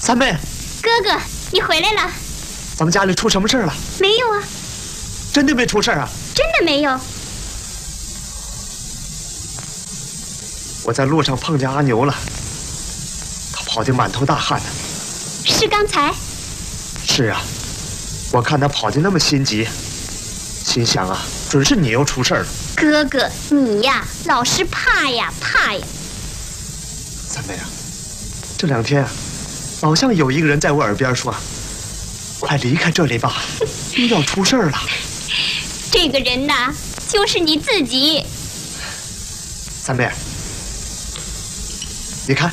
三妹， 哥哥，你回来了。 咱们家里出什么事了？ 没有啊。 真的没出事啊？ 真的没有。 我在路上碰见阿牛了，他跑得满头大汗的。 是刚才？ 是啊，我看他跑得那么心急，心想啊，准是你又出事了。 哥哥，你呀，老是怕呀怕呀。 三妹啊，这2天啊，好像有一个人在我耳边说：“快离开这里吧，又要出事了。” 这个人呐，就是你自己。 三妹，你看，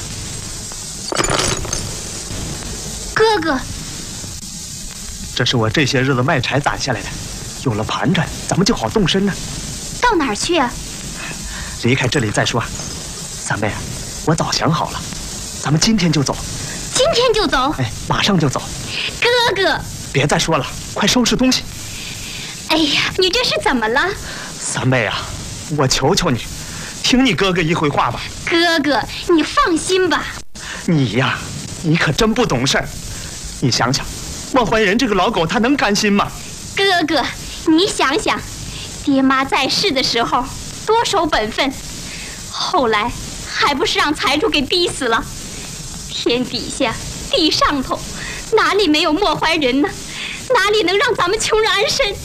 哥哥， 这是我这些日子卖柴攒下来的，有了盘缠，咱们就好动身呢。 到哪儿去啊？ 离开这里再说。三妹啊，我早想好了，咱们今天就走。 今天就走？ 哎，马上就走。 哥哥， 别再说了，快收拾东西。 哎呀，你这是怎么了？ 三妹啊，我求求你，听你哥哥一回话吧。 哥哥，你放心吧。 你呀，你可真不懂事儿。你想想，莫怀仁这个老狗，他能甘心吗？ 哥哥，你想想，爹妈在世的时候多守本分，后来还不是让财主给逼死了？天底下地上头，哪里没有莫怀仁呢？哪里能让咱们穷人安身？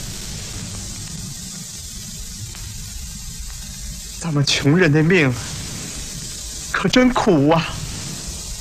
咱们穷人的命可真苦啊！